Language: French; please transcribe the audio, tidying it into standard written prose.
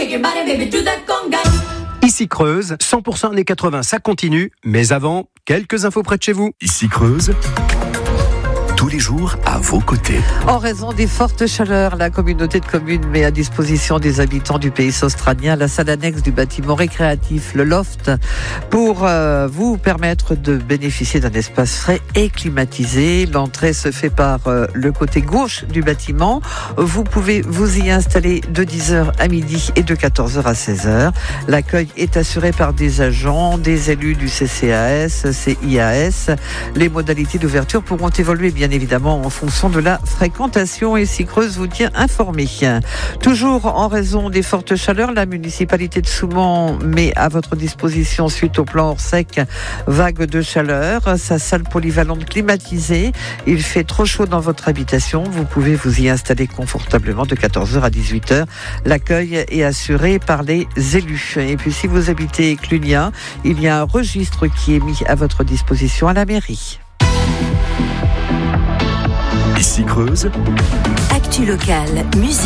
Ici Creuse, 100% années 80, ça continue. Mais avant, quelques infos près de chez vous. Ici Creuse, tous les jours à vos côtés. En raison des fortes chaleurs, la communauté de communes met à disposition des habitants du pays australien la salle annexe du bâtiment récréatif, le Loft, pour vous permettre de bénéficier d'un espace frais et climatisé. L'entrée se fait par le côté gauche du bâtiment. Vous pouvez vous y installer de 10h à midi et de 14h à 16h. L'accueil est assuré par des agents, des élus du CCAS, CIAS. Les modalités d'ouverture pourront évoluer bien évidemment en fonction de la fréquentation, et Ici Creuse vous tient informé. Toujours en raison des fortes chaleurs, la municipalité de Soumans met à votre disposition, suite au plan hors sec, vague de chaleur, sa salle polyvalente climatisée. Il fait trop chaud dans votre habitation, vous pouvez vous y installer confortablement de 14h à 18h. L'accueil est assuré par les élus. Et puis si vous habitez Clunia, il y a un registre qui est mis à votre disposition à la mairie. Ici Creuse, Actu locale, musique.